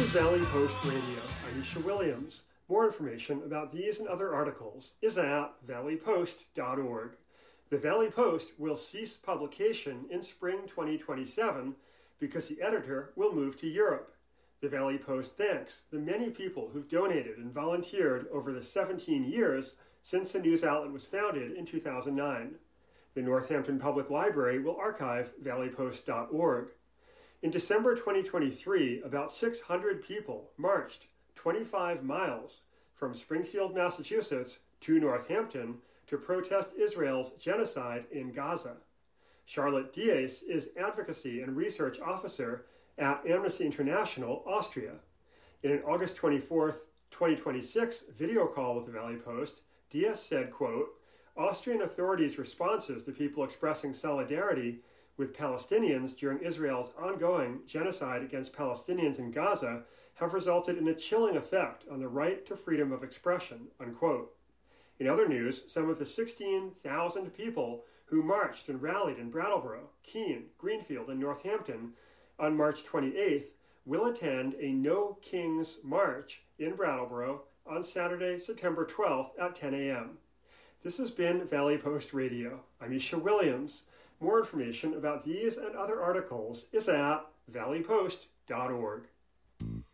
Valley Post Radio. I'm Isha Williams. More information about these and other articles is at valleypost.org. The Valley Post will cease publication in spring 2027 because the editor will move to Europe. The Valley Post thanks the many people who've donated and volunteered over the 17 years since the news outlet was founded in 2009. The Northampton Public Library will archive valleypost.org. In December 2023, about 600 people marched 25 miles from Springfield, Massachusetts to Northampton to protest Israel's genocide in Gaza. Charlotte Diaz is Advocacy and Research Officer at Amnesty International, Austria. In an August 24, 2026 video call with the Valley Post, Diaz said, quote, "Austrian authorities' responses to people expressing solidarity with Palestinians during Israel's ongoing genocide against Palestinians in Gaza have resulted in a chilling effect on the right to freedom of expression," unquote. In other news, some of the 16,000 people who marched and rallied in Brattleboro, Keene, Greenfield, and Northampton on March 28th will attend a No Kings March in Brattleboro on Saturday, September 12th at 10 a.m. This has been Valley Post Radio. I'm Isha Williams. More information about these and other articles is at valleypost.org.